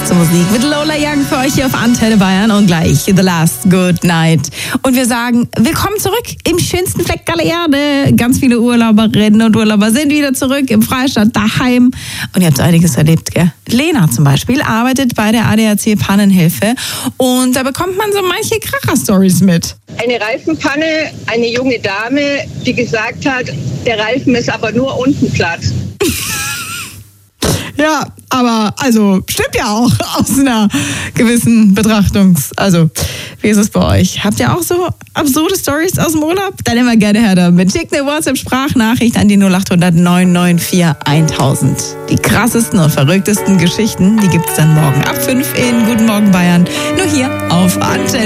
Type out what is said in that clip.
Musik mit Lola Young für euch hier auf Antenne Bayern und gleich The Last Good Night. Und wir sagen, willkommen zurück im schönsten Fleck aller Erde. Ganz viele Urlauberinnen und Urlauber sind wieder zurück im Freistaat daheim. Und ihr habt einiges erlebt, gell? Lena zum Beispiel arbeitet bei der ADAC Pannenhilfe und da bekommt man so manche Kracher-Stories mit. Eine Reifenpanne, eine junge Dame, die gesagt hat, der Reifen ist aber nur unten platt. Ja, aber also stimmt ja auch aus einer gewissen Also, wie ist es bei euch? Habt ihr auch so absurde Stories aus dem Urlaub? Dann immer gerne her damit. Schickt eine WhatsApp-Sprachnachricht an die 0800 994 1000. Die krassesten und verrücktesten Geschichten, die gibt's dann morgen ab 5 in Guten Morgen Bayern. Nur hier auf Antenne.